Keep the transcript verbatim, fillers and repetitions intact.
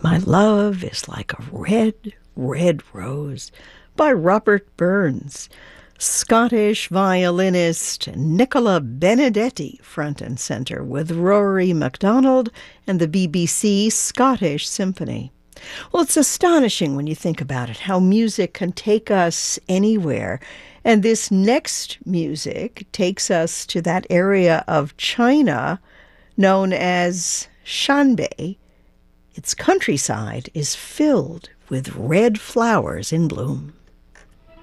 My Love is Like a Red, Red Rose by Robert Burns. Scottish violinist Nicola Benedetti front and center with Rory MacDonald and the B B C Scottish Symphony. Well, it's astonishing when you think about it, how music can take us anywhere. And this next music takes us to that area of China known as Shanbei. Its countryside is filled with red flowers in bloom.